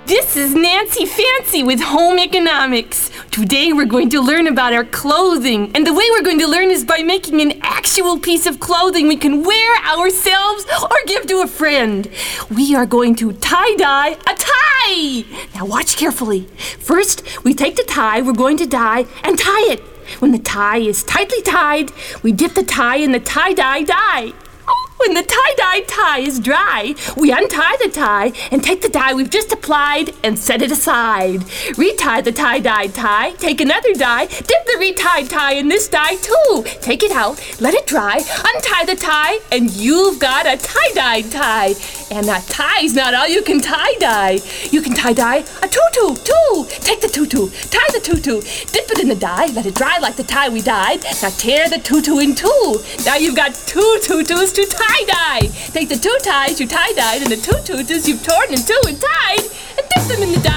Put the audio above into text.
This is Nancy Fancy with Home Economics. Today we're going to learn about our clothing. And the way we're going to learn is by making an actual piece of clothing we can wear ourselves or give to a friend. We are going to tie-dye a tie. Now watch carefully. First, we take the tie we're going to dye and tie it. When the tie is tightly tied, we dip the tie in the tie-dye dye. When the tie-dye tie is dry, we untie the tie and take the dye we've just applied and set it aside. Retie the tie-dye tie, take another dye, dip the retied tie in this dye too. Take it out, let it dry, untie the tie, and you've got a tie-dye tie. And that tie's not all you can tie-dye. You can tie-dye a tutu, too. Take the tutu, tie the tutu, dip it in the dye, let it dry like the tie we dyed. Now tear the tutu in two. Now you've got two tutus to tie-dye. Take the two ties you tie-dyed and the two tutus you've torn in two and tied, and dip them in the dye.